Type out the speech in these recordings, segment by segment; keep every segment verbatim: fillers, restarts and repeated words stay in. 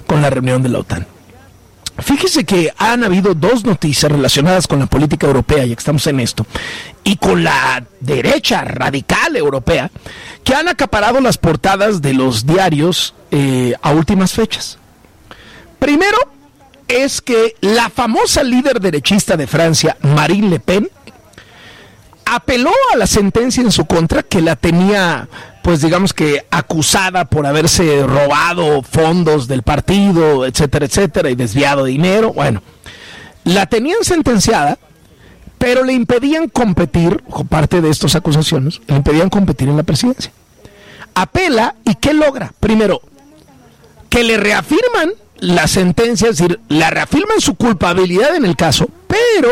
con la reunión de la OTAN. Fíjese que han habido dos noticias relacionadas con la política europea, ya que estamos en esto, y con la derecha radical europea, que han acaparado las portadas de los diarios eh, a últimas fechas. Primero es que la famosa líder derechista de Francia, Marine Le Pen, apeló a la sentencia en su contra que la tenía, pues digamos que acusada por haberse robado fondos del partido, etcétera, etcétera, y desviado dinero. Bueno, la tenían sentenciada, pero le impedían competir, o parte de estas acusaciones, le impedían competir en la presidencia. Apela, ¿y qué logra? Primero, que le reafirman la sentencia, es decir, la reafirman su culpabilidad en el caso, pero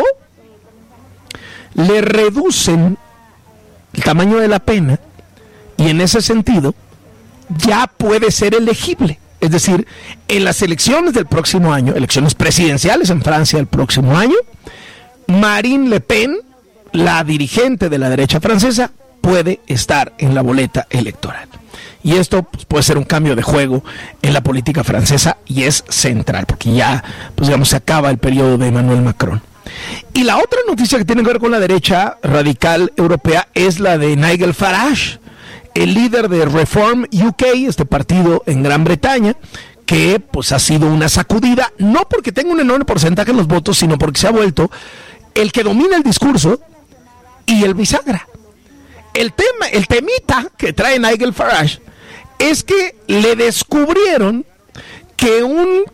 le reducen el tamaño de la pena y en ese sentido ya puede ser elegible. Es decir, en las elecciones del próximo año, elecciones presidenciales en Francia el próximo año, Marine Le Pen, la dirigente de la derecha francesa, puede estar en la boleta electoral. Y esto pues, puede ser un cambio de juego en la política francesa y es central, porque ya, pues digamos, se acaba el periodo de Emmanuel Macron. Y la otra noticia que tiene que ver con la derecha radical europea es la de Nigel Farage, el líder de Reform U K, este partido en Gran Bretaña, que pues ha sido una sacudida, no porque tenga un enorme porcentaje en los votos, sino porque se ha vuelto el que domina el discurso y el bisagra. El tema, el temita que trae Nigel Farage es que le descubrieron que un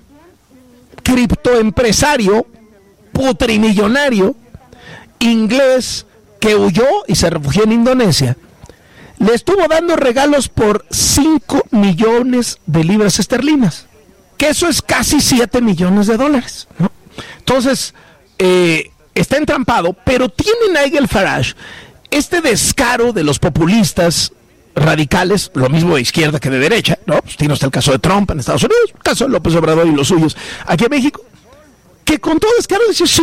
criptoempresario putrimillonario inglés que huyó y se refugió en Indonesia le estuvo dando regalos por cinco millones de libras esterlinas, que eso es casi siete millones de dólares, ¿no? Entonces eh, está entrampado, pero tiene Nigel Farage este descaro de los populistas radicales, lo mismo de izquierda que de derecha, ¿no? Pues tiene usted el caso de Trump en Estados Unidos, el caso de López Obrador y los suyos aquí en México, que con todo descaro dice, sí,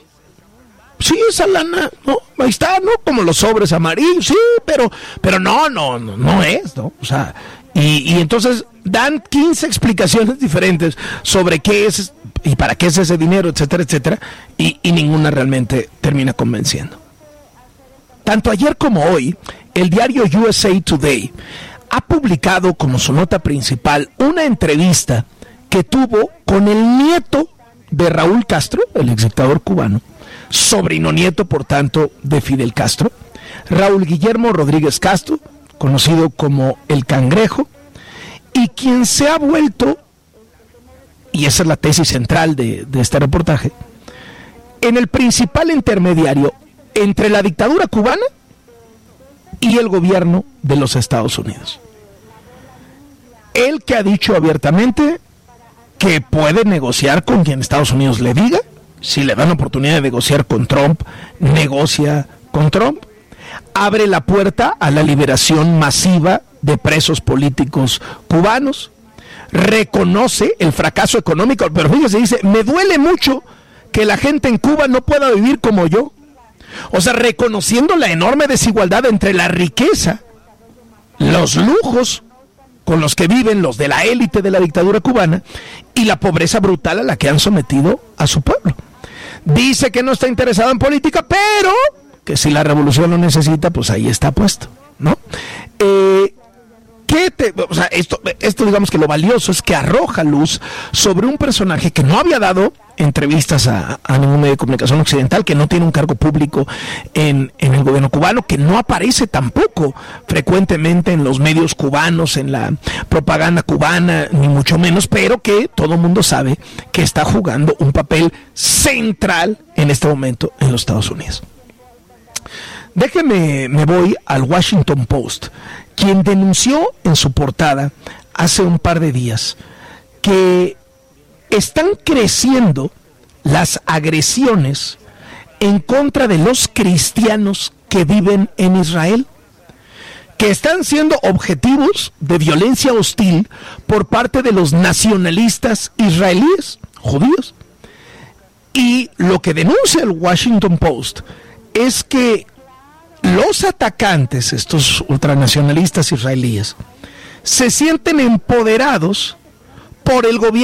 sí, esa lana, no, ahí está, ¿no? Como los sobres amarillos, sí, pero, pero no, no, no, no es, ¿no? O sea, y, y entonces dan quince explicaciones diferentes sobre qué es y para qué es ese dinero, etcétera, etcétera, y, y ninguna realmente termina convenciendo. Tanto ayer como hoy, el diario U S A Today ha publicado como su nota principal una entrevista que tuvo con el nieto de Raúl Castro, el exdictador cubano, sobrino nieto, por tanto, de Fidel Castro, Raúl Guillermo Rodríguez Castro, conocido como el Cangrejo, y quien se ha vuelto, y esa es la tesis central de, de este reportaje, en el principal intermediario entre la dictadura cubana y el gobierno de los Estados Unidos. Él que ha dicho abiertamente que puede negociar con quien Estados Unidos le diga, si le dan oportunidad de negociar con Trump, negocia con Trump, abre la puerta a la liberación masiva de presos políticos cubanos, reconoce el fracaso económico, pero fíjese, dice, me duele mucho que la gente en Cuba no pueda vivir como yo. O sea, reconociendo la enorme desigualdad entre la riqueza, los lujos con los que viven los de la élite de la dictadura cubana y la pobreza brutal a la que han sometido a su pueblo. Dice que no está interesado en política, pero que si la revolución lo necesita, pues ahí está puesto, ¿no? Eh, ¿qué te, o sea, esto, esto digamos que lo valioso es que arroja luz sobre un personaje que no había dado entrevistas a, a ningún medio de comunicación occidental, que no tiene un cargo público en, en el gobierno cubano, que no aparece tampoco frecuentemente en los medios cubanos, en la propaganda cubana, ni mucho menos, pero que todo el mundo sabe que está jugando un papel central en este momento en los Estados Unidos. Déjeme, me voy al Washington Post, quien denunció en su portada hace un par de días que están creciendo las agresiones en contra de los cristianos que viven en Israel, que están siendo objetivos de violencia hostil por parte de los nacionalistas israelíes, judíos. Y lo que denuncia el Washington Post es que los atacantes, estos ultranacionalistas israelíes, se sienten empoderados por el gobierno